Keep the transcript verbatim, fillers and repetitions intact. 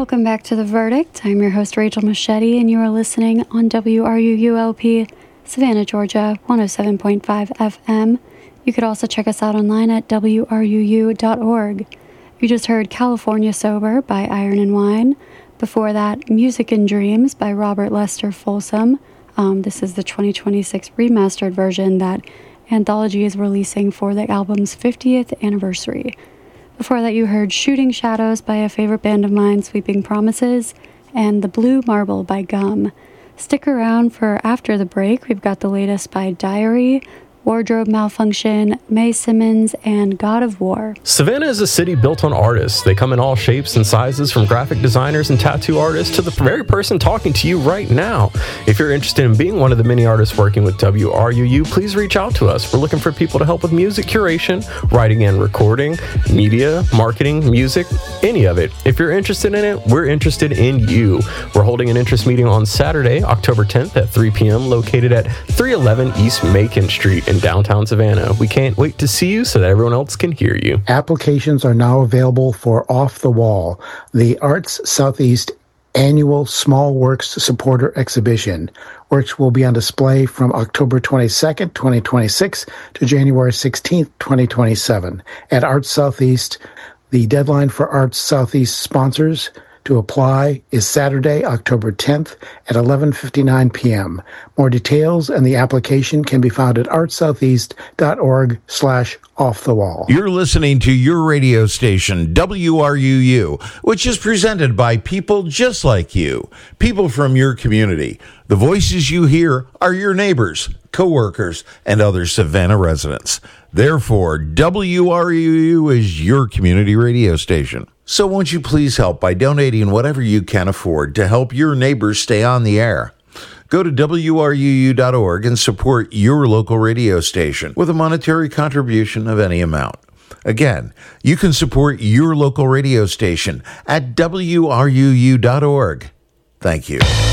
Welcome back to The Verdict. I'm your host, Rachel Machete, and you are listening on W R U U L P, Savannah, Georgia, one oh seven point five F M. You could also check us out online at W R U U dot org. You just heard California Sober by Iron and Wine. Before that, Music and Dreams by Robert Lester Folsom. Um, this is the twenty twenty-six remastered version that Anthology is releasing for the album's fiftieth anniversary. Before that, you heard Shooting Shadows by a favorite band of mine, Sweeping Promises, and The Blue Marble by Gum. Stick around for after the break. We've got the latest by Diary, Wardrobe Malfunction, Mae Simmons, and God of War. Savannah is a city built on artists. They come in all shapes and sizes, from graphic designers and tattoo artists to the very person talking to you right now. If you're interested in being one of the many artists working with W R U U, please reach out to us. We're looking for people to help with music curation, writing and recording, media, marketing, music, any of it. If you're interested in it, we're interested in you. We're holding an interest meeting on Saturday, October tenth at three p.m. located at three eleven East Macon Street in downtown Savannah. We can't wait to see you so that everyone else can hear you. Applications are now available for Off the Wall, the Arts Southeast annual Small Works Supporter Exhibition, which will be on display from October twenty-second, twenty twenty-six to January sixteenth, twenty twenty-seven at Arts Southeast. The deadline for Arts Southeast sponsors to apply is Saturday, October tenth at eleven fifty-nine p.m. More details and the application can be found at artsoutheast.org slash off the wall. You're listening to your radio station, W R U U, which is presented by people just like you, people from your community. The voices you hear are your neighbors, coworkers, and other Savannah residents. Therefore, W R U U is your community radio station. So won't you please help by donating whatever you can afford to help your neighbors stay on the air? Go to W R U U dot org and support your local radio station with a monetary contribution of any amount. Again, you can support your local radio station at W R U U dot org. Thank you.